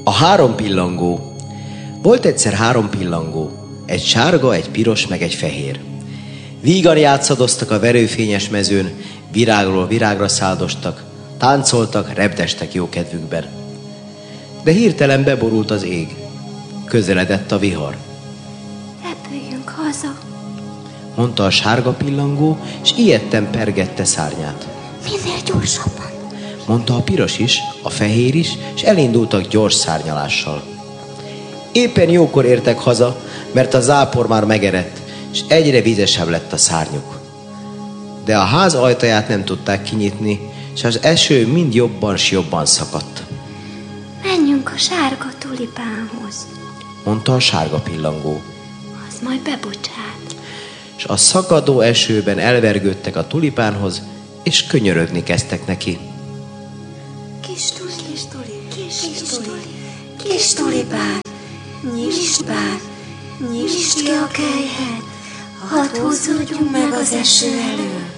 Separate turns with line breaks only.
A 3 pillangó. Volt egyszer 3 pillangó, egy sárga, egy piros, meg egy fehér. Vígan játszadoztak a verőfényes mezőn, virágról virágra száldostak, táncoltak, repdestek jókedvükben. De hirtelen beborult az ég, közeledett a vihar.
Repüljünk haza,
Mondta a sárga pillangó, és ijedten pergette szárnyát.
minél gyorsabban.
Mondta a piros is, a fehér is, és elindultak gyors szárnyalással. Éppen jókor értek haza, mert a zápor már megerett, és egyre vizesebb lett a szárnyuk. De a ház ajtaját nem tudták kinyitni, és az eső mind jobban s jobban szakadt.
Menjünk a sárga tulipánhoz,
Mondta a sárga pillangó.
az majd bebocsát.
És a szakadó esőben elvergődtek a tulipánhoz, és könyörögni kezdtek neki.
Kis tulipán, nyisd bár, nyisd ki a kelyhet, hadd húzódjunk meg az eső elől.